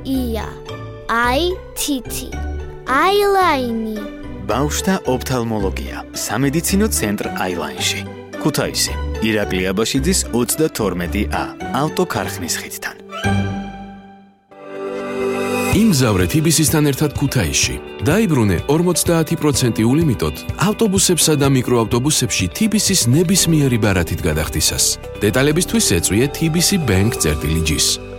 ია აითითი აილაინი ბავშვთა ოფთალმოლოგია სამედიცინო ცენტრ აილაინში ქუთაისი ირაკლი აბაშიძის 32A ავტოქარხნის ხიდთან იმგზავრე თბილისთან ერთად ქუთაისში. დაიბრუნე 50% ულიმიტოდ ავტობუსებსა და მიკროავტობუსებში თბილისის ნებისმიერი ბარათით გადახდისას. დეტალებისთვის ეწვიე TBC Bank წერტილი G-ს.